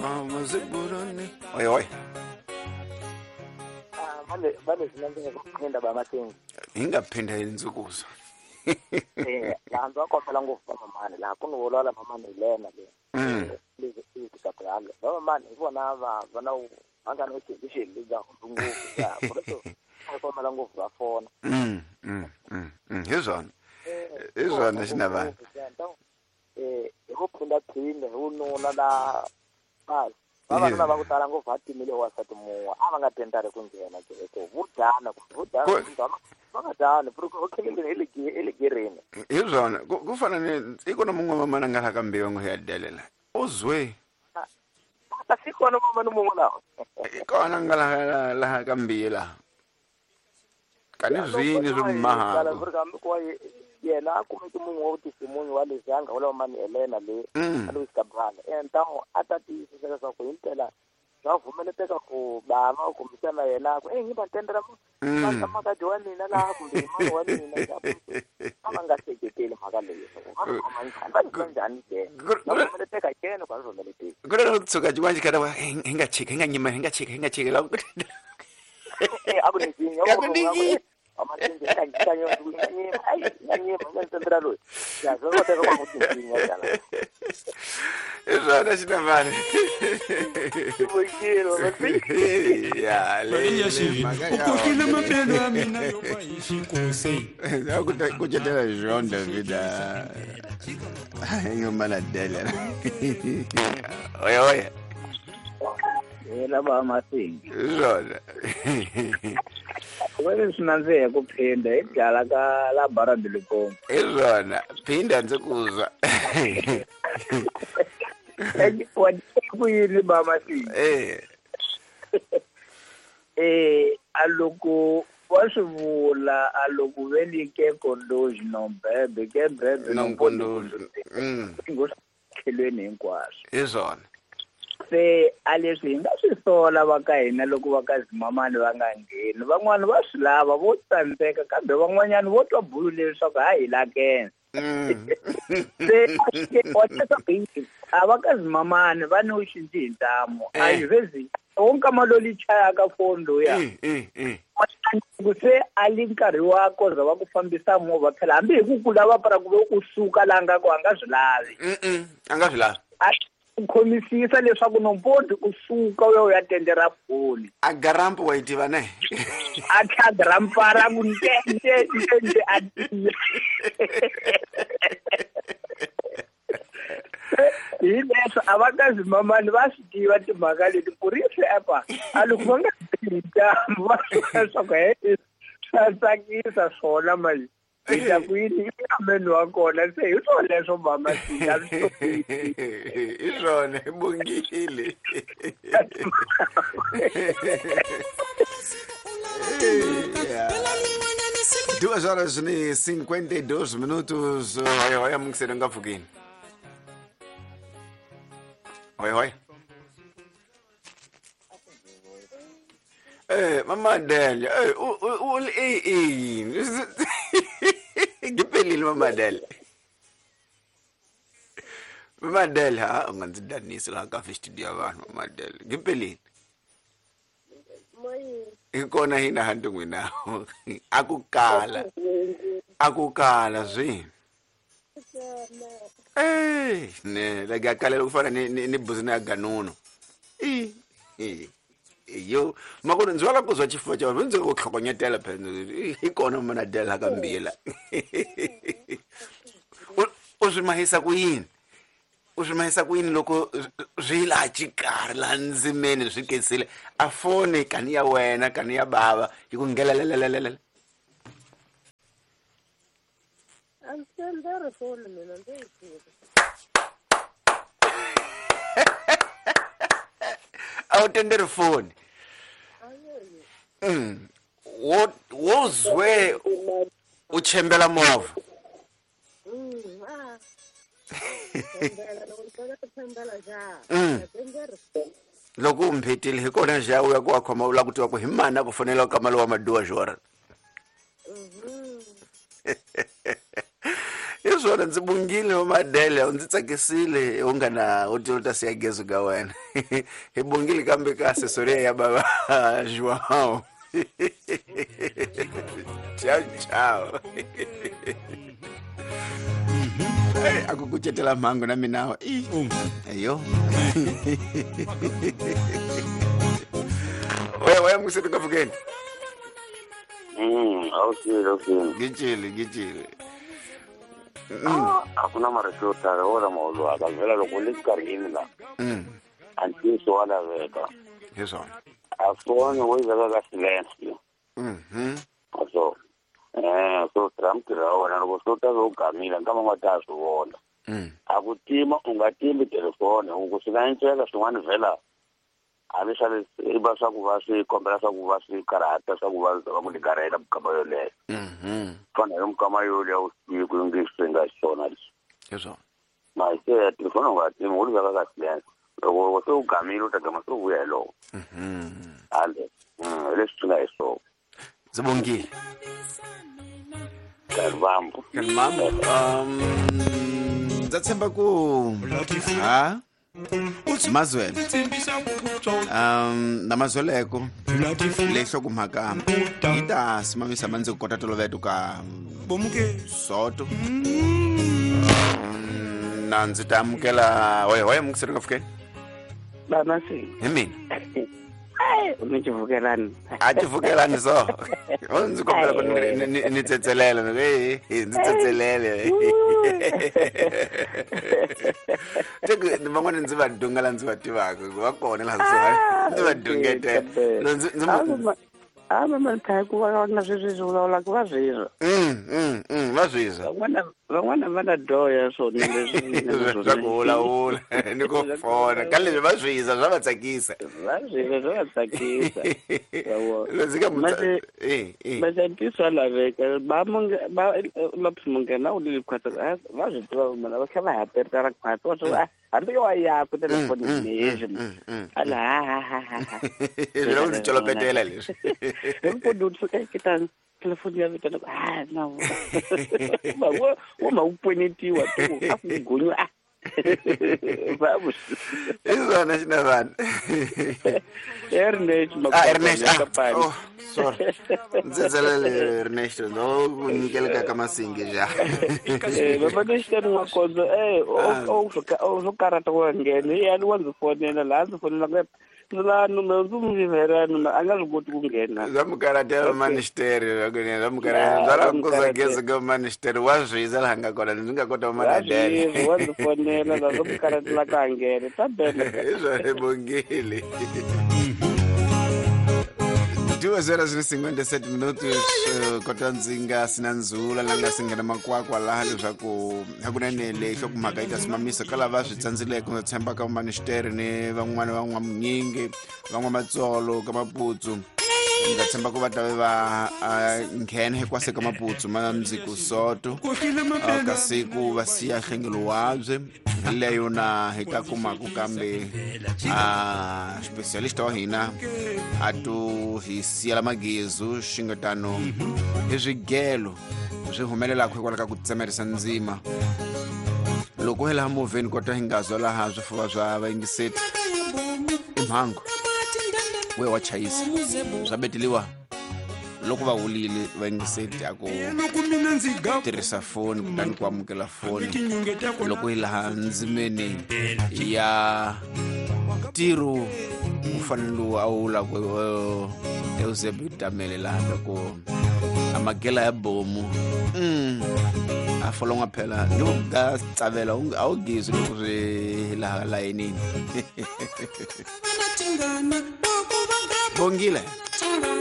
Maziburani. Oi. Vale zinange kuphinda bamathengi. Ingaphinda inzukuzo. La ndo akophela ngofama mani la kunowola mama nilena le. Lizikaphala. Baba mani ibona bana angana uthishile liza kungu ya. Kodwa akophela ngofafona. Izona sinabani. Ikuphinda phinde unona la basi. Baba noma bakutala ngovathi mile wasathi muwa abangatentare kunjena ke vudana bangadana futhi okhelele eligereni izona kufana ne ikona mungu mama ngala kambeyo ngoyadelela uzwe asikona mama nomungu lawo ikona ngala la kambiye la kanizini zimahamba yena akumuntu mungu wokuthi simunyu walizanga wala mani Elena le Alois Cabral entaho atati siseka sakho impela zavumeleka ku bama ukumisana yena ko ngiba tendera mama ka Joani na la kumbe mama wani na yapo mama ngaseketele makaleyo mama kanjani ke zavumeleka kena kwazomeleka kule ukutsuka jikwanje kada engachike engachike la akuningi akuningi amathenge kanyo nganye mangentendera lo yazokoteka kwakuthi ngiyala izona sinabani Boyero ya le ukukila mapelo amina yoba yishikuse akujetela jonda vida ngomala dela oya yena ba masingi izona wena sinanze kuphinda edala ka la barandilipo izona phinda nzekuzwa kuyini ba masingi aloko wasivula aloko velike kondoji nombebe ke bebe nonkondoji ngoskelweni hinkwaswo izona se aleswi hi nga swi sola va ka hina loko va ka zimamani va nga ngheni van'wani va swi lava vo tsandzeka kambe van'wanyana vo twa bulu leswaku ha hi lakena se a va ka zimamani va ni uxinci hi ntamu a hi vezi wonka maloli chayaka foni loya ku se a li nkarhi wa koza va ku fambisa movha phela hambi hi ku kula va para ku ve ku suka laha nga ku a nga swi lavi a nga swi lavi khomisisa leswaku nompoti u suka u ya tendera foni a garampo wa itiva ne a kha garampara ku ntende a hi leswo a va ka zimamani va swi tiva timhaka leti ku ri swi apa a loko va nga tirhi va swi leswaku swa tsakisa swona mali ita kwini ameni wa kona se hi swona leswo mama sina izona bongile 2 horas e 52 minutos. Olha, muito cedo, não foguinho. Oi. Mamma Delia, Gipelil Mamma Delia. Mamma Delia, unganzi danisa la kafe studio abantu Mamma Delia. Gipelil. Ikona hina hantu ngwina. Akukala zwi. Ne la gakala kufana ni buzina ya ganuno. Yo makona nzwala kuzwa chifuva cha vanhu nzoko tlhokonyetela phela ikona mana dela kambila uzimahisa kuyini loko zwila chikari la ndzimeni swi kesile afone kani ya wena kani ya baba yikungela Amsendera phone mina ndiyisiza. awutendere phone wozwe uchembela movha loko umphetile hi kona ja uya ku akhoma ula kuti wa ku himana ku fonela ka mali wa maduwa jora swona ndzi bungile Madele ndzi tsakisile ungana uti siyageza ka wena hi bungile kambe ka assessory ya baba João ciao akukuchetela mhango na mina ayo Wewe mkuseti kafukeni okay. Gijile. Hakuna marashota wala maulu akavela lokulikarhini la. Antiso wala veka. Yeso. Afone weza ka silence. So Trump raona lokusota lokamila kama mataso wona. Akutima ungatimbi telefone ukusikantsela swin'wana vela Alishale ibasa kuvasi kompresa kuvasi karata sa kuvasi vakulikarela mukama yole. Fana yomukama yole usiku yungisenga sona. Yeso. Maise telefona ngati muri vaka silence. Loko so ugamilo takama so vuyelo. Ale. Lesituna eso. Zibongile. Karvambo. Ndzatsemba ku Mazwele na mazweleko lexo kumhaka ita simamisa manzi ku kota tolovetu ka soto na ndzi ta amukela waye mukisiri ka fukeni Bana si. hi mina Unichivukelani. Achivukelani so ndzi kombela ku ni tsetselela ndzi tsetselele ni van'wana ndzi va dungela ndzi va tivaka va kona laha ndzi va dungete mama thaya ku va na sweswi vulavula ku va zwirho. Va zwisa Van'wana va na doya swona leswi swa ku vulavula ni ku fona ka leswi va swisa swa va tsakisa va zwirho swa va tsakisa. ndzi ka Masentisi wa laveka mungena u lili khwata va swi tiva mina va kha va haperitara khwata so hambi yo ya ku telefoni lexi ala zvira ndzi tolopetela leswi ku dutsu ka kitani telefoni ya vita na wo upwenetiwa tu akugunywa vamos izona xinavana Ernest oh sorry ndzitselele Ernest no kunyikeleka ka masingi ja baba nishitani wakonzo o karata wa ngene yani wanzi fonela la ndzi fonela la numero ndumvivera anga zvikoti kungena zamukaratela manisteri yakune zamukaratela zara kuzageza ka manisteri wazviza la hanga kona ndingakota manadela wanzi fonela la zamukaratela ka ngene tabela izvo bongile 2:57 minutos kota ndzinga sina nzula langa singena makwakwa laha leswaku hakunene xo kumhaka ita simamisa ka lava swi tsandzileke ndzi tshemba ka manisteri ni van'wana van'wamunyingi van'wamatsolo ka maputsu ndzi tshemba ku va ta va nghena hikwase ka maputsu mandziku soto ka siku va siya nhlengelo wabye leyo na hi ta kumaku kambe specialist wa hina a tu hi siyela magezu xingetano hi swigelo swi humelelaka hikwalaho ka ku tsemerisa ndzima loko hi laha movheni kota hi nga zwa laha swifuva swa vayingiseti i mhango we wa chayisa swa beteliwa loko va hulile vayingiseti aku tirhisa foni kutani ku amukela foni loko hi laha ndzimeni ya tiro u fanele a hula ku eusebitamele laha loko amagela ya bomu a folonga phela lo ga tsavela a o gizo loko re laha layinini bongile